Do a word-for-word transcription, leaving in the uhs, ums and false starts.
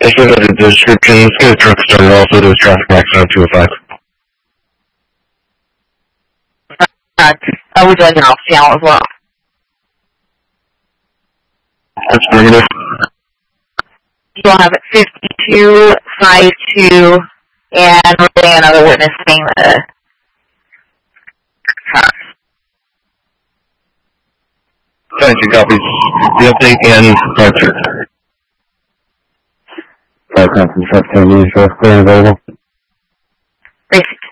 I should have the description. Let's get a truck started. Also, do a traffic accident two oh five. Uh, I would like an off channel as well. That's primitive. You'll have it fifty-two five two, and we're getting another witness saying the car. Thank you, copies. The update and departure. Five times from truck ten, clear and available. Basic